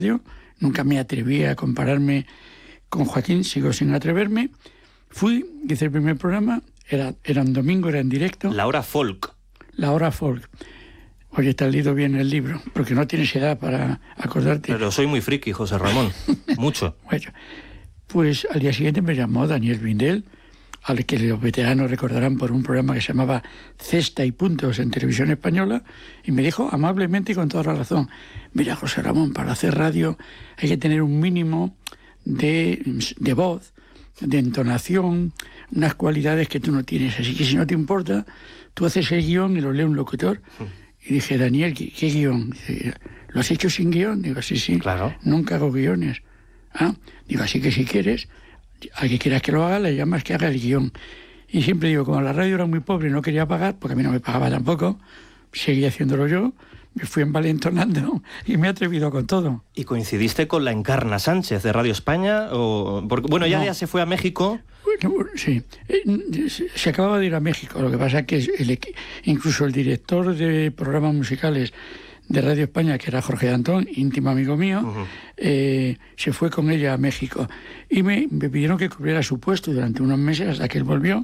Nunca me atreví a compararme con Joaquín, sigo sin atreverme. Fui, hice el primer programa, era un domingo, era en directo. La hora folk. La hora folk. Oye, te has leído bien el libro, porque no tienes edad para acordarte. Pero soy muy friki, José Ramón. Mucho. Bueno, pues al día siguiente me llamó Daniel Vindel, al que los veteranos recordarán por un programa que se llamaba Cesta y Puntos en Televisión Española, y me dijo amablemente y con toda la razón: mira, José Ramón, para hacer radio hay que tener un mínimo de voz, de entonación, unas cualidades que tú no tienes. Así que si no te importa, tú haces el guión y lo lee un locutor. Y dije: Daniel, ¿qué guión? Dice: ¿lo has hecho sin guión? Digo: sí, claro. Nunca hago guiones. Digo: así que si quieres, al que quieras que lo haga, le llamas que haga el guión. Y siempre digo, como la radio era muy pobre y no quería pagar, porque a mí no me pagaba tampoco, seguí haciéndolo yo, me fui envalentonando y me he atrevido con todo. ¿Y coincidiste con la Encarna Sánchez de Radio España? Porque, bueno, No. ya se fue a México. Bueno, sí, se acababa de ir a México. Lo que pasa es que incluso el director de programas musicales de Radio España, que era Jorge Antón, íntimo amigo mío, se fue con ella a México. Y me pidieron que cubriera su puesto durante unos meses hasta que él volvió.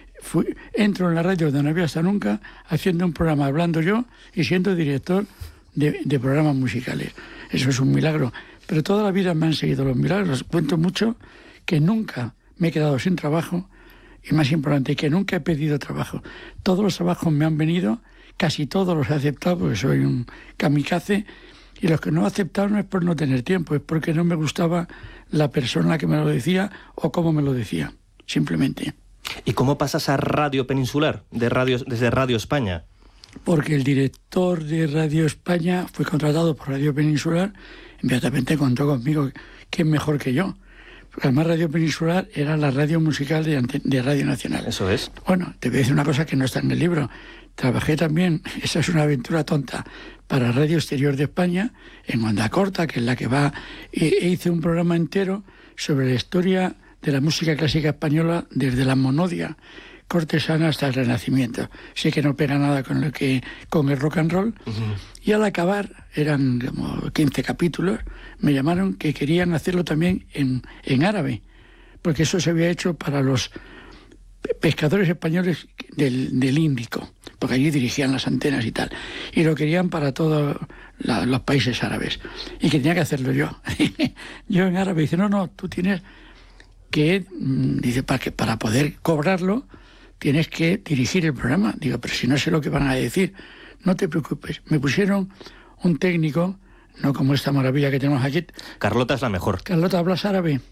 Entro en la radio donde no había hasta nunca, haciendo un programa, hablando yo y siendo director de programas musicales. Eso es un milagro. Pero toda la vida me han seguido los milagros. Cuento mucho que nunca me he quedado sin trabajo, y más importante, que nunca he pedido trabajo. Todos los trabajos me han venido, casi todos los he aceptado, porque soy un kamikaze, y los que no he aceptado no es por no tener tiempo, es porque no me gustaba la persona que me lo decía o cómo me lo decía, simplemente. ¿Y cómo pasas a Radio Peninsular, desde Radio España? Porque el director de Radio España fue contratado por Radio Peninsular, inmediatamente contó conmigo, que es mejor que yo. Porque además Radio Peninsular era la radio musical de Radio Nacional. Eso es. Bueno, te voy a decir una cosa que no está en el libro. Trabajé también, esa es una aventura tonta, para Radio Exterior de España, en Onda Corta, que es la que va, e hice un programa entero sobre la historia de la música clásica española desde la monodia cortesana hasta el Renacimiento. Sé que no pega nada con el rock and roll. Y al acabar, eran como 15 capítulos, me llamaron que querían hacerlo también en árabe, porque eso se había hecho para los pescadores españoles del Índico, porque allí dirigían las antenas y tal, y lo querían para todos los países árabes, y que tenía que hacerlo yo. Yo en árabe dice: no, tú tienes que, dice, para poder cobrarlo, tienes que dirigir el programa. Digo: pero si no sé lo que van a decir. No te preocupes. Me pusieron un técnico, no como esta maravilla que tenemos aquí. Carlota es la mejor. Carlota, ¿hablas árabe?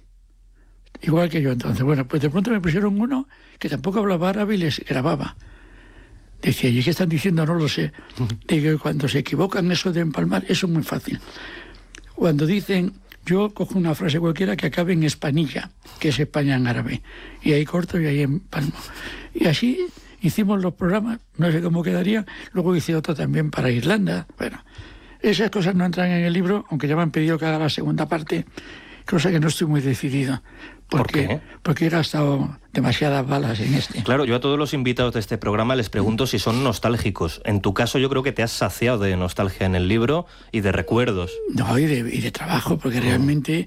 Igual que yo entonces. Bueno, pues de pronto me pusieron uno que tampoco hablaba árabe y les grababa. Decía: ¿y qué están diciendo? No lo sé. Digo: cuando se equivocan eso de empalmar, eso es muy fácil. Cuando dicen, yo cojo una frase cualquiera que acabe en Espanilla, que es España en árabe, y ahí corto y ahí empalmo. Y así hicimos los programas, no sé cómo quedaría. Luego hice otro también para Irlanda. Bueno, esas cosas no entran en el libro, aunque ya me han pedido que haga la segunda parte, cosa que no estoy muy decidido. ¿Por qué? Porque he gastado demasiadas balas en este. Claro, yo a todos los invitados de este programa les pregunto si son nostálgicos. En tu caso yo creo que te has saciado de nostalgia en el libro y de recuerdos. No, y de trabajo, porque realmente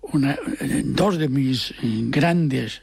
dos de mis grandes...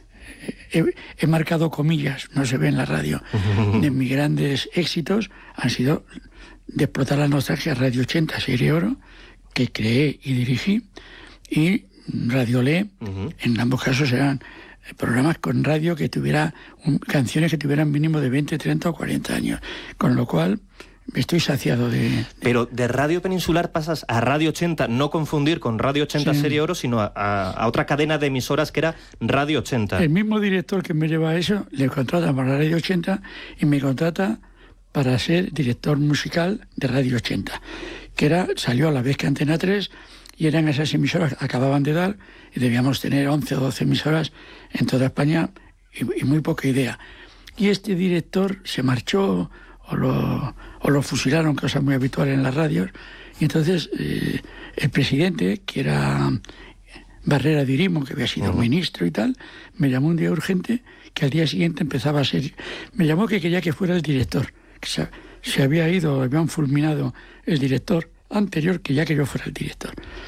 He marcado comillas, no se ve en la radio, de mis grandes éxitos han sido de explotar la nostalgia Radio 80, Serie Oro, que creé y dirigí, y Radio Le. En ambos casos eran programas con radio que tuviera canciones que tuvieran mínimo de 20, 30 o 40 años, con lo cual estoy saciado de... Pero de Radio Peninsular pasas a Radio 80, no confundir con Radio 80 Sí. Serie Oro, sino a otra cadena de emisoras que era Radio 80. El mismo director que me lleva a eso, le contrata para Radio 80 y me contrata para ser director musical de Radio 80, que salió a la vez que Antena 3, y eran esas emisoras que acababan de dar, y debíamos tener 11 o 12 emisoras en toda España, y muy poca idea. Y este director se marchó, o lo fusilaron, cosa muy habitual en las radios, y entonces el presidente, que era Barrera de Irimo, que había sido ministro y tal, me llamó un día urgente, que al día siguiente empezaba a ser... Me llamó que quería que fuera el director, que se había ido, habían fulminado el director anterior, que ya que yo fuera el director.